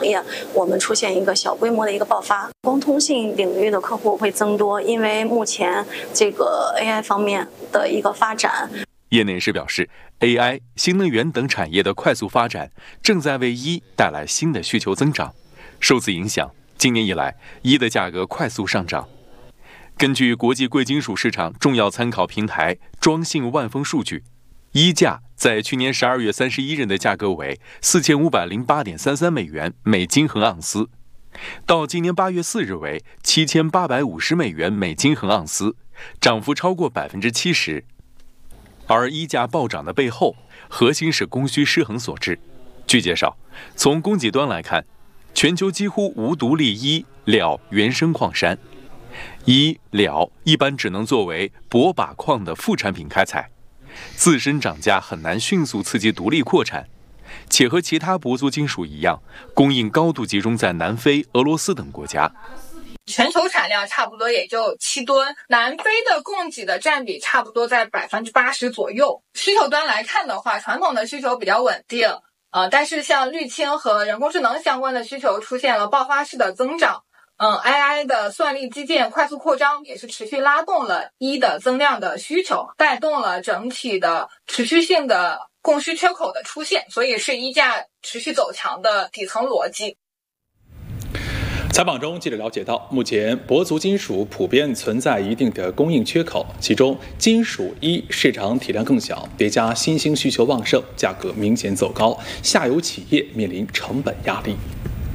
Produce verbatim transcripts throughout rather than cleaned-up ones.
行业，我们出现一个小规模的一个爆发。光通信领域的客户会增多，因为目前这个 A I 方面的一个发展。 业内人士表示 ，A I、新能源等产业的快速发展，正在为一带来新的需求增长。受此影响，今年以来，一的价格快速上涨。根据国际贵金属市场重要参考平台庄信万丰数据，一价在去年十二月三十一日的价格为四千五百零八点三三美元每金衡盎司，到今年八月四日为七千八百五十美元每金衡盎司，涨幅超过百分之七十。而一价暴涨的背后，核心是供需失衡所致。据介绍，从供给端来看，全球几乎无独立一铼原生矿山，一铼一般只能作为铂钯矿的副产品开采，自身涨价很难迅速刺激独立扩产，且和其他铂族金属一样，供应高度集中在南非、俄罗斯等国家。 全球产量差不多也就七吨，南非的供给的占比差不多在百分之八十左右。需求端来看的话，传统的需求比较稳定，呃，但是像滤清和人工智能相关的需求出现了爆发式的增长。嗯 ，A I 的算力基建快速扩张，也是持续拉动了一的增量的需求，带动了整体的持续性的供需缺口的出现，所以是一价持续走强的底层逻辑。 采访中，记者了解到，目前铂族金属普遍存在一定的供应缺口，其中金属一市场体量更小，叠加新兴需求旺盛，价格明显走高，下游企业面临成本压力。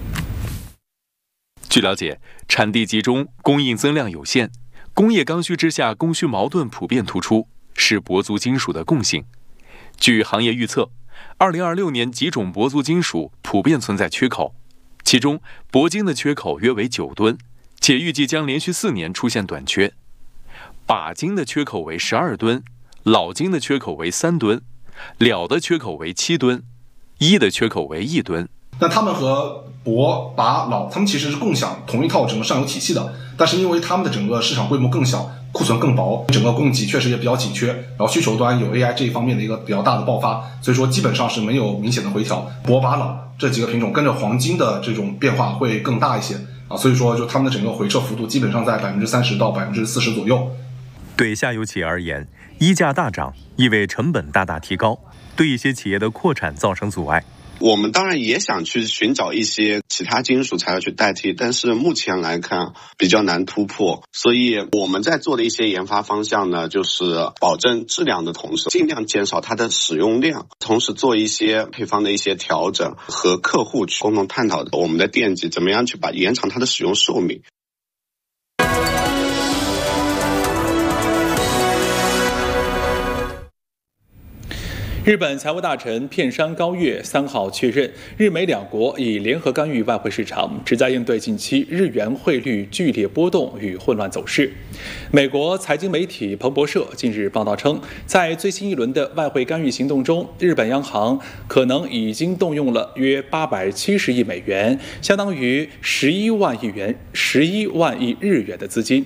据了解，产地集中，供应增量有限，工业刚需之下供需矛盾普遍突出，是铂族金属的共性。据行业预测，二零二六年几种铂族金属普遍存在缺口。其中，铂金的缺口约为九吨，且预计将连续四年出现短缺。钯金的缺口为十二吨，铑金的缺口为三吨，铼的缺口为七吨，铱的缺口为一吨。 那他们和铂、钯、铑，他们其实是共享同一套整个上游体系的，但是因为他们的整个市场规模更小，库存更薄，整个供给确实也比较紧缺，然后需求端有 A I 这一方面的一个比较大的爆发，所以说基本上是没有明显的回调。铂、钯、铑这几个品种跟着黄金的这种变化会更大一些啊，所以说就他们的整个回撤幅度基本上在百分之三十到百分之四十左右。 对下游企业而言，一价大涨意味成本大大提高，对一些企业的扩产造成阻碍。 我们当然也想去寻找一些其他金属材料去代替，但是目前来看比较难突破，所以我们在做的一些研发方向呢，就是保证质量的同时，尽量减少它的使用量，同时做一些配方的一些调整，和客户去共同探讨我们的电机怎么样去把延长它的使用寿命。 日本财务大臣片山高月三号确认，日美两国已联合干预外汇市场，旨在应对近期日元汇率剧烈波动与混乱走势。美国财经媒体彭博社近日报道称，在最新一轮的外汇干预行动中，日本央行可能已经动用了约八百七十亿美元，相当于十一万亿元、十一万亿日元的资金。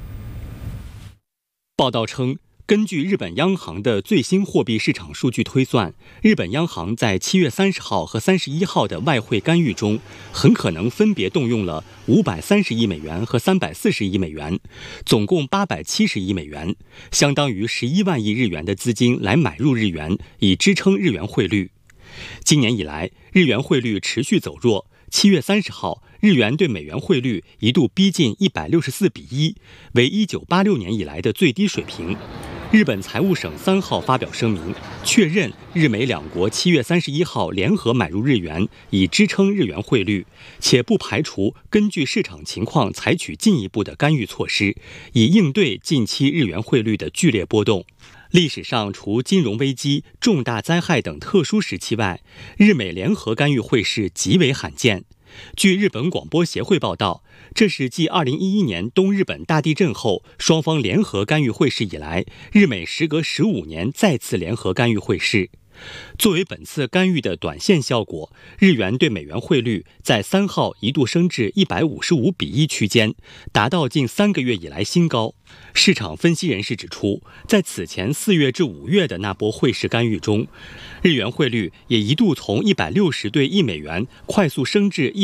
报道称，根据日本央行的最新货币市场数据推算，日本央行在七月三十号和三十一号的外汇干预中，很可能分别动用了五百三十亿美元和三百四十亿美元，总共八百七十亿美元，相当于十一万亿日元的资金来买入日元，以支撑日元汇率。今年以来，日元汇率持续走弱。七月三十号，日元对美元汇率一度逼近一百六十四比一，为一九八六年以来的最低水平。日本财务省三号发表声明，确认日美两国七月三十一号联合买入日元，以支撑日元汇率，且不排除根据市场情况采取进一步的干预措施，以应对近期日元汇率的剧烈波动。历史上，除金融危机、重大灾害等特殊时期外，日美联合干预汇市极为罕见。据日本广播协会报道，这是继二零一一年东日本大地震后，双方联合干预汇市以来，日美时隔十五年再次联合干预汇市。作为本次干预的短线效果，日元对美元汇率在三号一度升至一百五十五比一区间，达到近三个月以来新高。市场分析人士指出，在此前四月至五月的那波汇市干预中，日元汇率也一度从一百六十对一美元快速升至